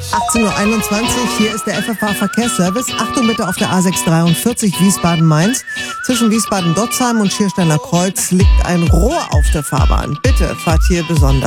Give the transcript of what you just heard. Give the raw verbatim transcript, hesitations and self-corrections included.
achtzehn Uhr einundzwanzig, hier ist der F F H-Verkehrsservice. Achtung bitte auf der A sechs dreiundvierzig Wiesbaden-Mainz. Zwischen Wiesbaden-Dotzheim und Schiersteiner Kreuz liegt ein Rohr auf der Fahrbahn. Bitte fahrt hier besonders